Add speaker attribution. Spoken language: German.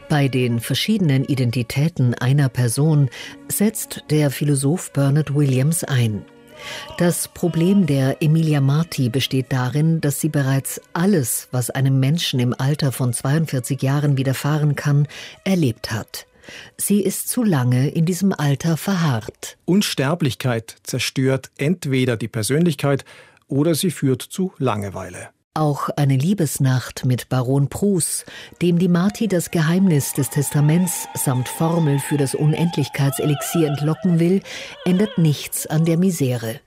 Speaker 1: Bei den verschiedenen Identitäten einer Person setzt der Philosoph Bernard Williams ein. Das Problem der Emilia Marti besteht darin, dass sie bereits alles, was einem Menschen im Alter von 42 Jahren widerfahren kann, erlebt hat. Sie ist zu lange in diesem Alter verharrt.
Speaker 2: Unsterblichkeit zerstört entweder die Persönlichkeit oder sie führt zu Langeweile.
Speaker 1: Auch eine Liebesnacht mit Baron Prus, dem die Marti das Geheimnis des Testaments samt Formel für das Unendlichkeitselixier entlocken will, ändert nichts an der Misere.